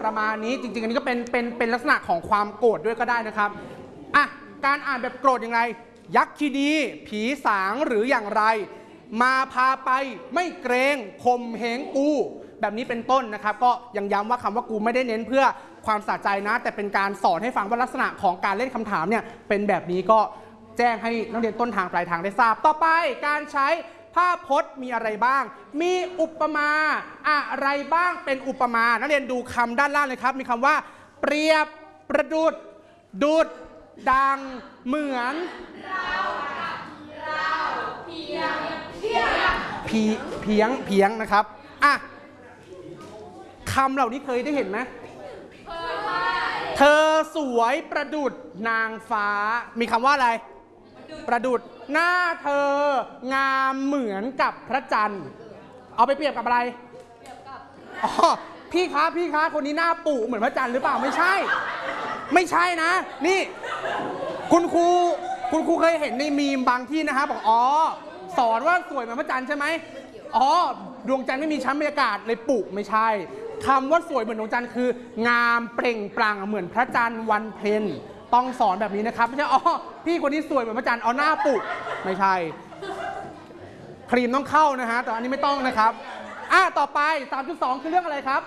ประมาณนี้จริงๆอันนี้ก็เป็นลักษณะของความโกรธด้วยก็ได้นะครับการอ่านแบบโกรธอย่างไรยักษ์คีนีผีสางหรืออย่างไรมาพาไปไม่เกรงข่มเหงกูแบบนี้เป็นต้นนะครับก็ยังย้ำว่าคำว่ากูไม่ได้เน้นเพื่อความสะใจนะแต่เป็นการสอนให้ฟังว่าลักษณะของการเล่นคำถามเนี่ยเป็นแบบนี้ก็แจ้งให้นักเรียนต้นทางปลายทางได้ทราบต่อไปการใช้ภาพพจน์มีอะไรบ้างมีอุปมาอะไรบ้างเป็นอุปมานักเรียนดูคำด้านล่างเลยครับมีคำว่าเปรียบประดุจดุจดังเหมือนเพียงนะครับคำเหล่านี้เคยได้เห็นไหมเธอสวยประดุจนางฟ้ามีคำว่าอะไรประดุจหน้าเธองามเหมือนกับพระจันทร์เอาไปเปรียบกับอะไรพี่คะคนนี้หน้าปู่เหมือนพระจันทร์หรือเปล่าไม่ใช่นะนี่คุณครูเคยเห็นในมีมบางที่นะครับบอกสอนว่าสวยเหมือนพระจันทร์ใช่ไหมดวงจันทร์ไม่มีชั้นบรรยากาศเลยปู่ไม่ใช่คำว่าสวยเหมือนดวงจันทร์คืองามเปล่งปลั่งเหมือนพระจันทร์วันเพ็ญต้องสอนแบบนี้นะครับไม่ใช่พี่คนนี้สวยเหมือนพระจันทร์หน้าปู่ไม่ใช่ครีมต้องเข้านะฮะแต่อันนี้ไม่ต้องนะครับต่อไป 3.2 คือเรื่องอะไรครับ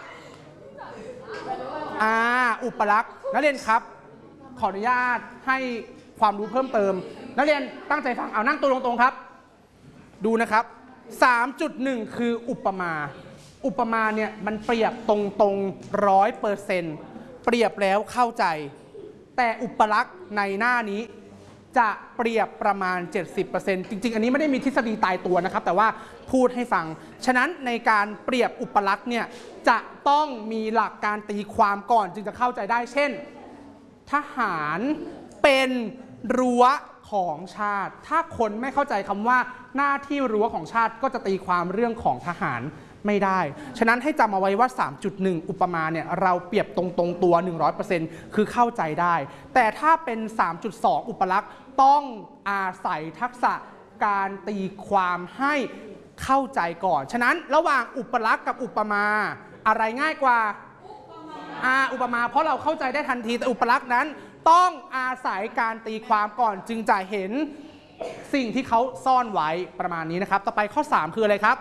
อุปลักษณ์นักเรียนครับขออนุญาตให้ความรู้เพิ่มเติมนักเรียนตั้งใจฟังนั่งตัวตรงๆครับดูนะครับ 3.1 คืออุปมาเนี่ยมันเปรียบตรง100%เปรียบแล้วเข้าใจแต่อุปลักษณ์ในหน้านี้จะเปรียบประมาณ 70% จริงๆอันนี้ไม่ได้มีทฤษฎีตายตัวนะครับแต่ว่าพูดให้ฟังฉะนั้นในการเปรียบอุปลักษณ์เนี่ยจะต้องมีหลักการตีความก่อนจึงจะเข้าใจได้เช่นทหารเป็นรั้วของชาติถ้าคนไม่เข้าใจคำว่าหน้าที่รั้วของชาติก็จะตีความเรื่องของทหารไม่ได้ฉะนั้นให้จำเอาไว้ว่า 3.1 อุปมาเนี่ยเราเปรียบตรงตัว 100% คือเข้าใจได้แต่ถ้าเป็น 3.2 อุปลักษณ์ต้องอาศัยทักษะการตีความให้เข้าใจก่อนฉะนั้นระหว่างอุปลักษณ์กับอุปมาอะไรง่ายกว่าอุปมาเพราะเราเข้าใจได้ทันทีแต่อุปลักษณ์นั้นต้องอาศัยการตีความก่อนจึงจะเห็นสิ่งที่เขาซ่อนไว้ประมาณนี้นะครับต่อไปข้อ 3 คืออะไรครับ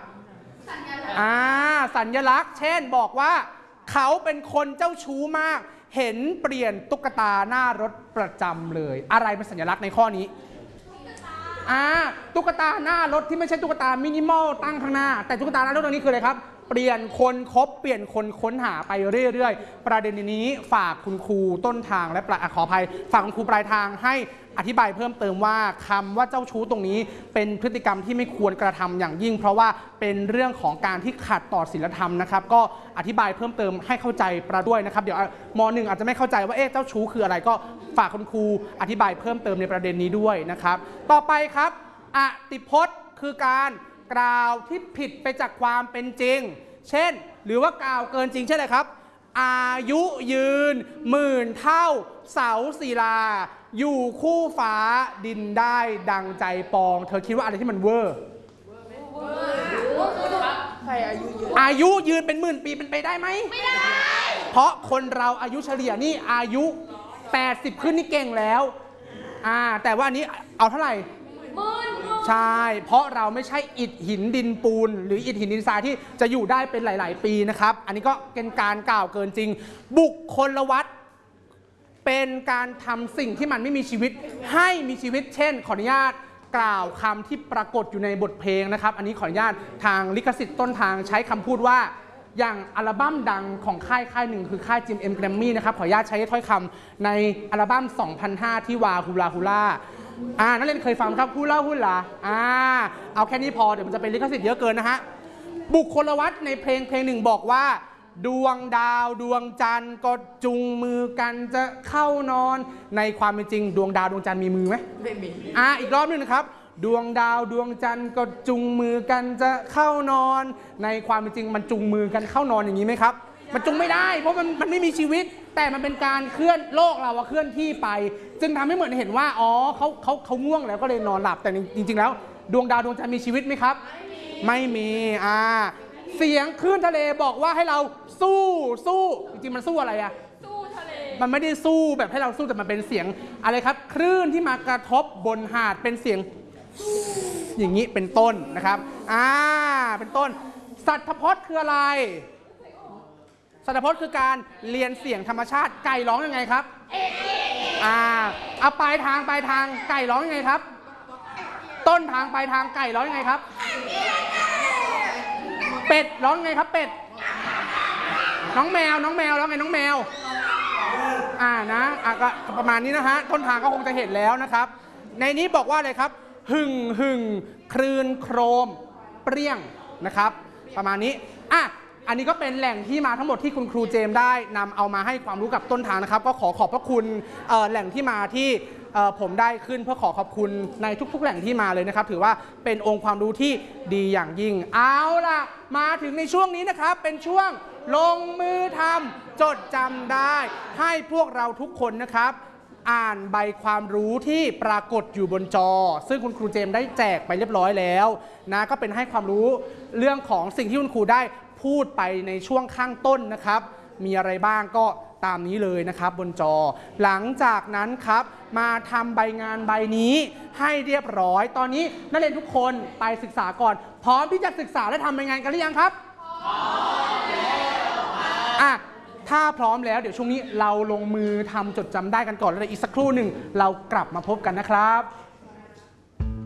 สัญลักษณ์เช่นบอกว่าเขาเป็นคนเจ้าชู้มากเห็นเปลี่ยนตุ๊กตาหน้ารถประจำเลยอะไรเป็นสัญลักษณ์ในข้อนี้ตุ๊กตาหน้ารถที่ไม่ใช่ตุ๊กตามินิมอลตั้งข้างหน้าแต่ตุ๊กตาหน้ารถตรงนี้คืออะไรครับเปลี่ยนคนคบเปลี่ยนคนค้นหาไปเรื่อยๆประเด็นนี้ฝากคุณครูต้นทางและขออภัยฝากคุณครูปลายทางให้อธิบายเพิ่มเติมว่าคำว่าเจ้าชู้ตรงนี้เป็นพฤติกรรมที่ไม่ควรกระทำอย่างยิ่งเพราะว่าเป็นเรื่องของการที่ขัดต่อศีลธรรมนะครับก็อธิบายเพิ่มเติมให้เข้าใจประด้วยนะครับเดี๋ยวม.1 อาจจะไม่เข้าใจว่าเจ้าชู้คืออะไรก็ฝากคุณครูอธิบายเพิ่มเติมในประเด็นนี้ด้วยนะครับต่อไปครับอติพจน์คือการกล่าวที่ผิดไปจากความเป็นจริงเช่นหรือว่ากล่าวเกินจริงใช่ไหมครับอายุยืนหมื่นเท่าเสาศิลาอยู่คู่ฟ้าดินได้ดังใจปองเธอคิดว่าอะไรที่มันเวอร์อายุยืนเป็นหมื่นปีเป็นไปได้ไหมไม่ได้เพราะคนเราอายุเฉลี่ยนี่อายุ80ขึ้นนี่เก่งแล้วแต่ว่าอันนี้เอาเท่าไหร่ใช่เพราะเราไม่ใช่อิฐหินดินปูนหรืออิฐหินดินทรายที่จะอยู่ได้เป็นหลายๆปีนะครับอันนี้ก็เป็นการกล่าวเกินจริงบุคคลวัตรเป็นการทำสิ่งที่มันไม่มีชีวิตให้มีชีวิตเช่นขออนุญาตกล่าวคำที่ปรากฏอยู่ในบทเพลงนะครับอันนี้ขออนุญาตทางลิขสิทธิ์ต้นทางใช้คำพูดว่าอย่างอัลบั้มดังของค่ายหนึ่งคือค่ายจิมเกรมมี่นะครับขออนุญาตใช้ถ้อยคำในอัลบั้ม 2005 ที่วาฮูลาฮูล่านักเรียนเคยฟังครับฮูลาฮูลาเอาแค่นี้พอเดี๋ยวมันจะเป็นลิขสิทธิ์เยอะเกินนะฮะบุคคลวัตรในเพลงหนึ่งบอกว่าดวงดาวดวงจันทร์ก็จุงมือกันจะเข้านอนในความเป็นจริงดวงดาวดวงจันทร์มีมือไหมไม่มีอีกรอบนึงนะครับดวงดาวดวงจันทร์ก็จุงมือกันจะเข้านอนในความเป็นจริงมันจุงมือกันเข้านอนอย่างนี้ไหมครับมันจุงไม่ได้เพราะมันไม่มีชีวิตแต่มันเป็นการเคลื่อนโลกเราเคลื่อนที่ไปจึงทำให้เหมือนเห็นว่าเขาง่วงแล้วก็เลยนอนหลับแต่จริงๆแล้วดวงดาวดวงจันทร์มีชีวิตไหมครับไม่มีเสียงคลื่นทะเลบอกว่าให้เราสู้จริงๆมันสู้อะไรอะสู้ทะเลมันไม่ได้สู้แบบให้เราสู้แต่มันเป็นเสียงอะไรครับคลื่นที่มากระทบบนหาดเป็นเสียงอย่างนี้เป็นต้นนะครับเป็นต้นสัตพพจน์คืออะไรสัตพจน์คือการเรียนเสียงธรรมชาติไก่ร้องยังไงครับเอาปลายทางไก่ร้องยังไงครับต้นทางปลายทางไก่ร้องยังไงครับเป็ดร้องยังไงครับเป็ดน้องแมวร้องไงน้องแมวก็ประมาณนี้นะฮะต้นทางก็คงจะเห็นแล้วนะครับในนี้บอกว่าอะไรครับหึ่งคลื่นโครมเปรี้ยงนะครับประมาณนี้อันนี้ก็เป็นแหล่งที่มาทั้งหมดที่คุณครูเจมส์ได้นำเอามาให้ความรู้กับต้นทางนะครับก็ขอบพระคุณแหล่งที่มาที่ผมได้ขึ้นเพื่อขอบคุณในทุกๆแหล่งที่มาเลยนะครับถือว่าเป็นองค์ความรู้ที่ดีอย่างยิ่งเอาล่ะมาถึงในช่วงนี้นะครับเป็นช่วงลงมือทำจดจำได้ให้พวกเราทุกคนนะครับอ่านใบความรู้ที่ปรากฏอยู่บนจอซึ่งคุณครูเจมส์ได้แจกไปเรียบร้อยแล้วนะก็เป็นให้ความรู้เรื่องของสิ่งที่คุณครูได้พูดไปในช่วงข้างต้นนะครับมีอะไรบ้างก็ตามนี้เลยนะครับบนจอหลังจากนั้นครับมาทำใบงานใบนี้ให้เรียบร้อยตอนนี้นักเรียนทุกคนไปศึกษาก่อนพร้อมที่จะศึกษาและทำใบงานกันหรือยังครับพร้อมแล้วถ้าพร้อมแล้วเดี๋ยวช่วงนี้เราลงมือทำจดจำได้กันก่อนแล้วอีกสักครู่หนึ่งเรากลับมาพบกันนะครับ